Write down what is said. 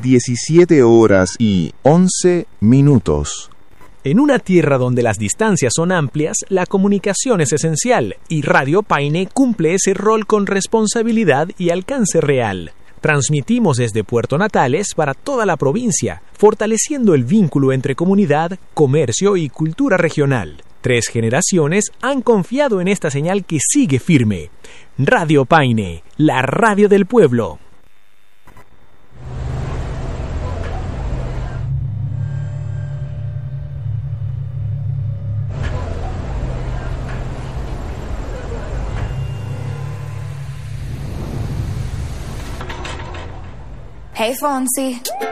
17:11. En una tierra donde las distancias son amplias, la comunicación es esencial y Radio Paine cumple ese rol con responsabilidad y alcance real. Transmitimos desde Puerto Natales para toda la provincia, fortaleciendo el vínculo entre comunidad, comercio y cultura regional. 3 generaciones han confiado en esta señal que sigue firme. Radio Paine, la radio del pueblo. Hey, Fonsi.